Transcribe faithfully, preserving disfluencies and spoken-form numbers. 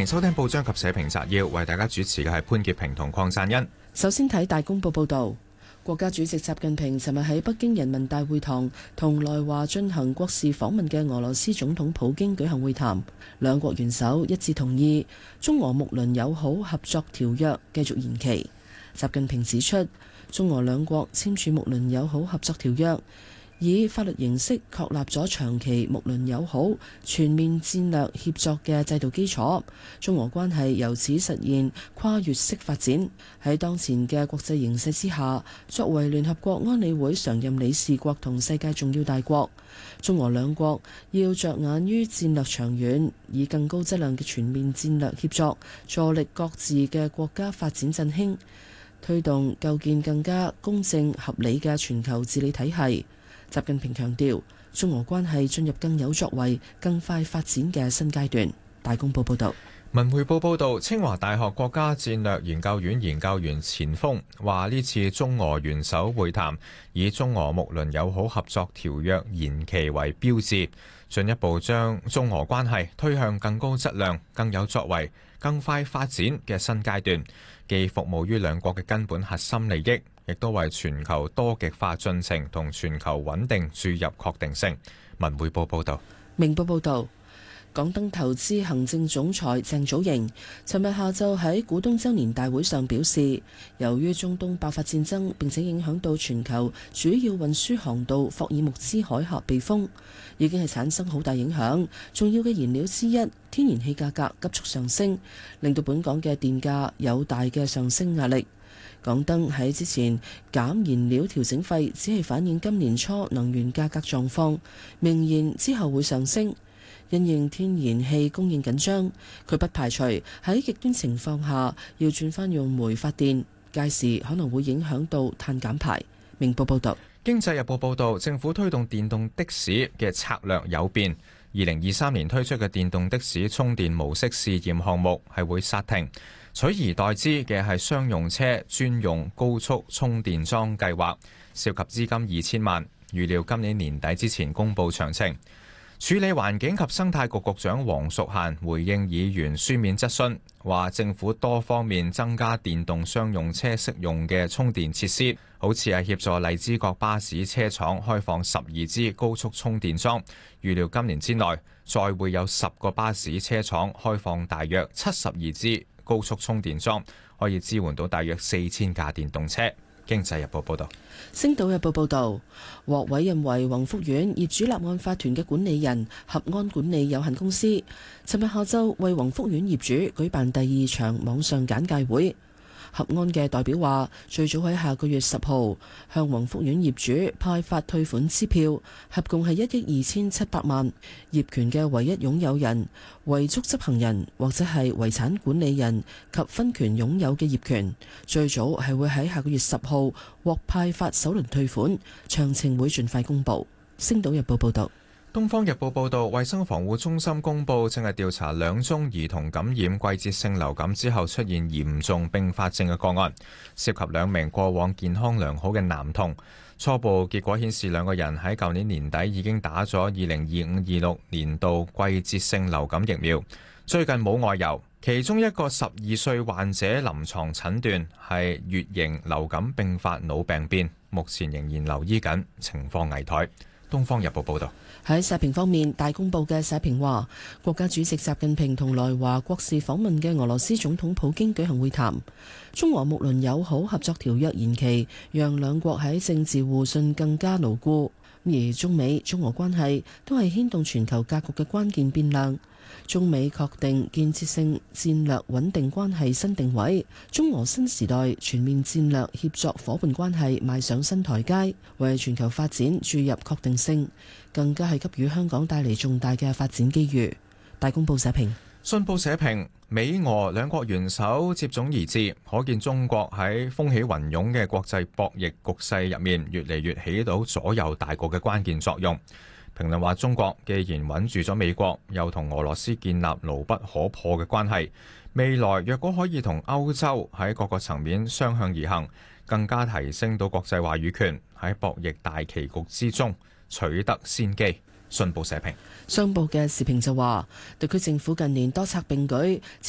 迎收聽報章及社評摘要，為大家主持嘅係潘潔平同鄺贊恩。 首先睇大公報報導，國家主席習近平尋日喺北京人民大會堂同來華進行國事訪問嘅俄羅斯總統普京舉行會談，兩國元首一致同意中俄睦鄰友好合作條約繼續延期。習近平指出，中俄兩國簽署睦鄰友好合作條約，以法律形式確立咗長期睦鄰友好、全面戰略協作嘅制度基礎，中俄關係由此實現跨越式發展。喺當前嘅國際形勢之下，作為聯合國安理會常任理事國同世界重要大國，中俄兩國要着眼於戰略長遠，以更高質量嘅全面戰略協作，助力各自嘅國家發展振興，推動構建更加公正合理嘅全球治理體系。習近平強調，中俄關係進入更有作為、更快發展嘅新階段。大公報報道。 文匯報報道，清華大學國家戰略研究院研究員錢鋒話：呢次中俄元首會談以中俄睦鄰友好合作條約延期為標誌，進一步將中俄關係推向更高質量、更有作為、更快發展嘅新階段，既服務於兩國嘅根本核心利益，亦都為全球多極化進程同全球穩定注入確定性。文匯報報道。 明報報道，港燈投資行政總裁鄭祖瑩尋日下晝喺股東周年大會上表示，由於中東爆發戰爭並且影響到全球主要運輸航道霍爾木茲海峽被封，已經係產生好大影響。重要嘅燃料之一天然氣價格急速上升，令到本港嘅電價有大嘅上升壓力。港燈喺之前減燃料調整費，只係反映今年初能源價格狀況，明言之後會上升。因應天然氣供應緊張，佢不排除喺極端情況下要轉翻用煤發電，屆時可能會影響到碳減排。明報報道。 經濟日報報道，政府推動電動的士嘅策略有變，二零二三年推出嘅電動的士充電模式試驗項目係會煞停。取而代之嘅係商用車專用高速充電樁計劃，涉及資金二千萬，預料今年年底之前公布詳情。處理環境及生態局局長黃淑嫻回應議員書面質詢，話政府多方面增加電動商用車適用嘅充電設施，好似係協助荔枝角巴士車廠開放十二支高速充電樁，預料今年之內再會有十個巴士車廠開放大約七十二支高速充電樁，可以支援到大約四千架電動車。經濟日報報道。 星島日報報道，獲委任為宏福苑業主立案法團嘅管理人合安管理有限公司，尋日下晝為宏福苑業主舉辦第二場網上簡介會。合安嘅代表話，最早喺下個月十號向宏福苑業主派發退款支票，合共係一億二千七百萬。業權嘅唯一擁有人、遺囑執行人或者係遺產管理人及分權擁有嘅業權，最早係會喺下個月十號獲派發首輪退款，詳情會盡快公佈。星島日報報道。 東方日報報導，衛生防護中心公佈正係調查兩宗兒童感染季節性流感之後出現嚴重併發症嘅個案，涉及兩名過往健康良好嘅男童。初步結果顯示，兩個人喺舊年年底已經打咗二零二五二六年度季節性流感疫苗，最近冇外遊。其中一個十二歲患者臨床診斷係乙型流感併發腦病變，目前仍然留醫緊，情況危殆。東方日報報導。 喺社評方面，大公報嘅社評話，國家主席習近平同來華國事訪問嘅俄羅斯總統普京舉行會談，中俄睦鄰友好合作條約延期，讓兩國喺政治互信更加牢固。而中美、中俄關係都係牽動全球格局嘅關鍵變量。中美確定建設性戰略穩定關係新定位，中俄新時代全面戰略協作夥伴關係邁上新台階，為全球發展注入確定性，更加係給予香港帶嚟重大嘅發展機遇。大公報社評。 信報社評，美俄兩國元首接踵而至，可見中國喺風起雲湧嘅國際博弈局勢入面，越嚟越起到左右大局嘅關鍵作用。評論話，中國既然穩住咗美國，又同俄羅斯建立牢不可破嘅關係，未來若果可以同歐洲喺各個層面相向而行，更加提升到國際話語權，喺博弈大棋局之中取得先機。信報社評。 商報嘅時評就話，特區政府近年多策並舉。